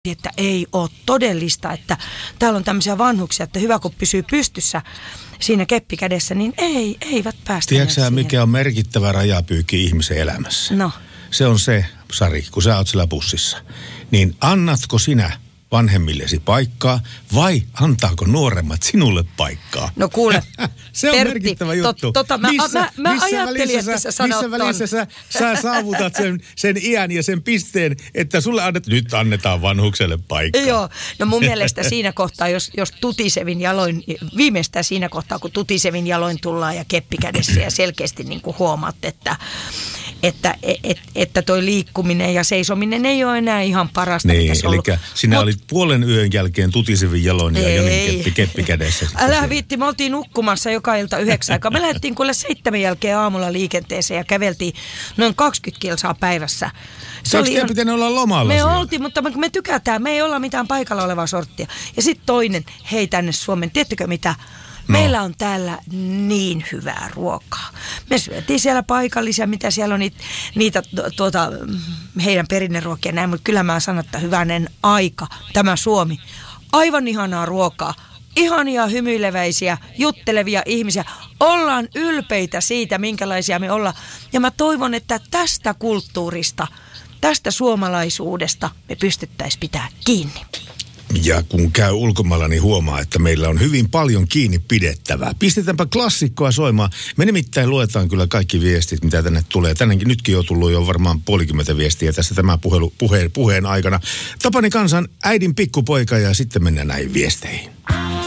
että ei ole todellista, että täällä on tämmöisiä vanhuksia, että hyvä kun pysyy pystyssä siinä keppi kädessä, niin eivät päästä. Tiedätkö mikä on merkittävä rajapyykki ihmisen elämässä? No. Se on se, Sari, kun sä oot siellä bussissa, niin annatko sinä vanhemmillesi paikkaa vai antaako nuoremmat sinulle paikkaa? No kuule, se on Pertti, merkittävä juttu. Mä ajattelin, että sä sanot missä välissä sä saavutat sen iän ja sen pisteen, että sulle nyt annetaan vanhukselle paikkaa. Joo, no mun mielestä siinä kohtaa, jos tutisevin jaloin, viimeistään siinä kohtaa, kun tutisevin jaloin tullaan ja keppi kädessä ja selkeästi niin kuin huomaat, että toi liikkuminen ja seisominen ei ole enää ihan parasta. Niin, eli sinä olit puolen yön jälkeen tutisevin jaloin ja Jonin keppi kädessä. Älä viitti, me oltiin nukkumassa joka ilta 9 aikaa. Me lähdettiin kuule 7 jälkeen aamulla liikenteeseen ja käveltiin noin 20 kilsaa päivässä. Eikö teidän pitänyt olla lomalla? Me oltiin, mutta me tykätään. Me ei olla mitään paikalla olevaa sorttia. Ja sitten toinen, hei tänne Suomeen, tiedättekö mitä? No. Meillä on täällä niin hyvää ruokaa. Me syötiin siellä paikallisia, mitä siellä on niitä heidän perinneruokia näin, mutta kyllä mä sanon, että hyvänen aika, tämä Suomi. Aivan ihanaa ruokaa, ihania hymyileväisiä, juttelevia ihmisiä. Ollaan ylpeitä siitä, minkälaisia me ollaan. Ja mä toivon, että tästä kulttuurista, tästä suomalaisuudesta me pystyttäisiin pitää kiinni. Ja kun käy ulkomailla, niin huomaa, että meillä on hyvin paljon kiinni pidettävää. Pistetäänpä klassikkoa soimaan. Me nimittäin luetaan kyllä kaikki viestit, mitä tänne tulee. Tännekin nytkin on tullut jo varmaan 50 viestiä tässä tämän puheen aikana. Tapani Kansan äidin pikkupoika ja sitten mennään näihin viesteihin.